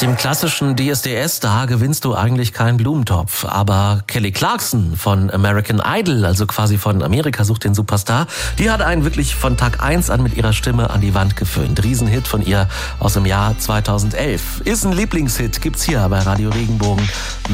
Mit dem klassischen DSDS, da gewinnst du eigentlich keinen Blumentopf. Aber Kelly Clarkson von American Idol, also quasi von Amerika sucht den Superstar, die hat einen wirklich von Tag 1 an mit ihrer Stimme an die Wand geföhnt. Riesenhit von ihr aus dem Jahr 2011. Ist ein Lieblingshit, gibt's hier bei Radio Regenbogen.